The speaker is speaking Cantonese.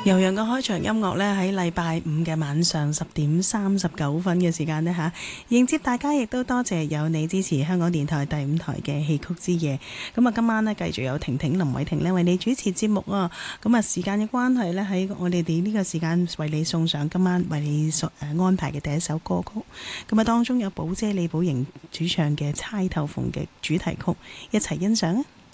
悠揚嘅開場音樂呢，喺禮拜五嘅晚上10:39嘅時間呢，迎接大家，亦都多謝有你支持香港電台第5台嘅戲曲之夜。咁啊，今晚呢，繼續有婷婷林偉婷呢為你主持節目啊。咁啊，時間嘅關係呢，喺我哋呢個時間為你送上今晚為你安排嘅第一首歌曲。咁啊，當中有寶姐李寶瑩主唱嘅《釵頭鳳》嘅主題曲，一齊欣賞啊！